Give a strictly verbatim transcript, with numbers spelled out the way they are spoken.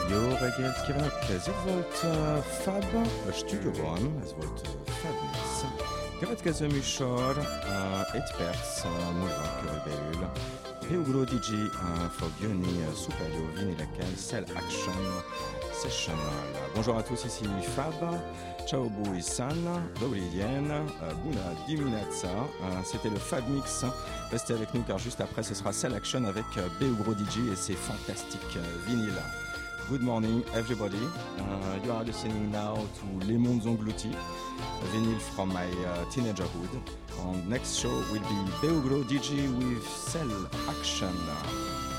Jo reggelt kievanak, ez itt volt uh, Fab a stúdióban, ez volt uh, Fab Mix. Következő műsor uh, egy perc uh, múlva körülbelül. Beugró dé jé uh, fog jönni uh, szuper jó vinilekkel, Cell Action Session-nal. Bonjour à tous, ici Fab. Ciao Bui San, Dobry Dien, uh, Buna Dimineața. Uh, C'était le Fab Mix. Restez avec nous car juste après ce sera Cell Action avec uh, Beugró dé jé et ses fantastiques uh, vinyles. Good morning, everybody. Uh, you are listening now to Les Mondes Engloutis, a vinyl from my uh, teenagerhood. On next show will be Beugró dé jé with Cell Action.